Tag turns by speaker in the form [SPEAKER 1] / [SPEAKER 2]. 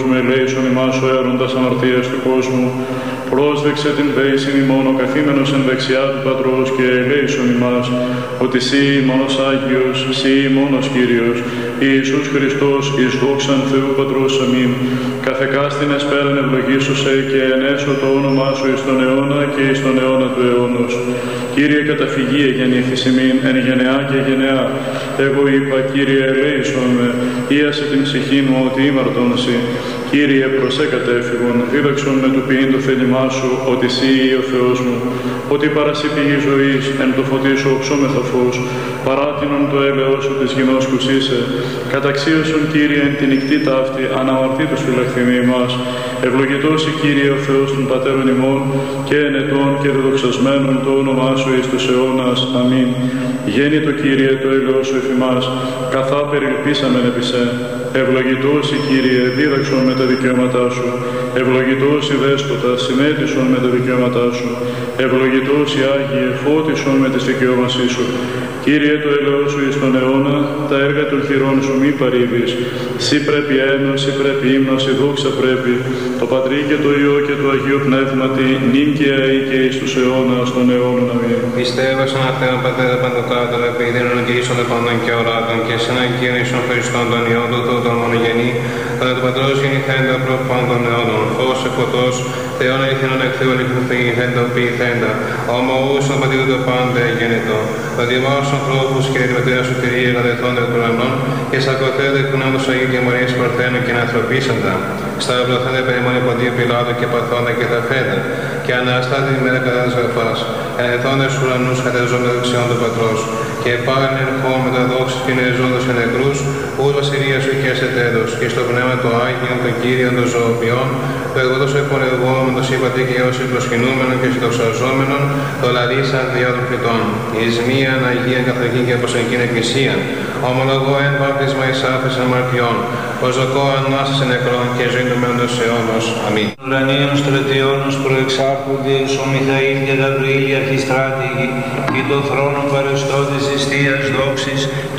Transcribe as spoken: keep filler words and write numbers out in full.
[SPEAKER 1] με ελέησον ημάς ο έρωτας αμαρτίας του κόσμου, πρόσδεξε την δέησιν ημών ο καθήμενος εν δεξιά του Πατρός και ελέησον ημάς, ότι Συ μόνος Άγιος, Συ μόνος Κύριος, Ιησούς Χριστός, εις δόξαν Θεού Πατρός αμήν. Καθεκάστην εσπέραν ευλογήσωσε και ενέσω το όνομά Σου εις τον αιώνα και εις τον αιώνα του αιώνος. Κύριε, καταφυγή εγεννήθης ημίν εν γενεά και γενεά. Εγώ είπα, Κύριε, ελέησον με, ίασε την ψυχή μου ότι ήμαρτον-σι. Κύριε, προσέ κατέφυγον, δίδαξον με του ποιήν το θέλημά Σου, ότι Συ ο Θεός μου, ότι παρασύ πηγή ζωής, εν το φωτί Σου οψόμεθα φως, παράτηνον το έλεος Σου της γινός κουσίσε. Καταξίωσον, Κύριε, εν την νυχτή ταύτη, αναμαρτήτως φυλαχθηνή ημάς. Ευλογητός η Κύριε ο Θεός των Πατέρων ημών, και ενετών και δεδοξασμένων το όνομά Σου εις τους αιώνας. Αμήν. Γέννητο, Κύριε, το έλεος Σου εφ' ημάς, καθά περιλπίσαμεν επί Σε. Ευλογητός η Κύριε, δίδαξον με τα δικαιώματά Σου. Ευλογητός η Δέσποτα, συνέτησον με τα δικαιώματά Σου. Ευλογητός η Άγιε, φώτισον με τις δικαιώμασή Σου. Κύριε, το έλεος Σου εις τον αιώνα, τα έργα των χειρών Σου μη παρήβεις. Συ πρέπει ένος, Συ πρέπει ύμνος, η δόξα πρέπει. Το Πατρί και το Υιό και το Αγίο Πνεύματι, νυν και αεί και εις τους αιώνας των αιώνων. Αμήν.
[SPEAKER 2] Πιστεύω σε έναν Θεό Πατέρα Παντοκράτορα, επιδίνον και ίσον επανών και οράτων, και σε έναν Κύριο ίσον Χριστόν τον Υιόν του Θεού τον μονογενή, κατά του Πατρός γεννηθέντα προπάν των αιώνων, φως εκωτός, Θεόν αληθινόν εκ Θεού αληθινθέντα ποιηθέντα, ομοούς των πατήρων το πάντα γέννητο, το δημόσιους ανθρώπους και την πατέρα σωτηρία κατεθών των ουρανών, και σακωθέντα εκ του νόμους Αγίου και Μαρίας Παρθένου και ανθρωπίσαντα, στα ευλωθέντα περιμόνι ποντίου Πιλάτου και παθώντα και τα φέντα, και αναστάτη την ημέρα κατά της γραφάς, ενεθώντας ουρανούς κατεζώντας δεξιών του Πατρός, και πάλιν ερχόμ με τα δόξα και νεζόντας και νεκρούς, ούς βασιλεία Σου και σε τέλος, και στο πνεύμα το Άγιον, των Κύριων των ζωοποιών, το εγώ τόσο υπονεργόμενος είπατε και ως υπροσκυνούμενον και συντοξαζόμενον, το λαρίσαν διά των φυτών, εις μίαν Αγίαν Καθολική και Αποστολική Εκκλησία, ομολογώ εν βάπτισμα εις άφης αμαρτιών, προσδοκώ ανάσταση νεκρών και ζωή του μέλλοντος αιώνος. Αμήν.
[SPEAKER 3] Ουρανίων στρατιώνος προεξάρχονται εις ο Μιχαήλ και Γαβριήλ αρχιστράτηγοι, και το θρόνο παρεστώντες της Θείας δόξης,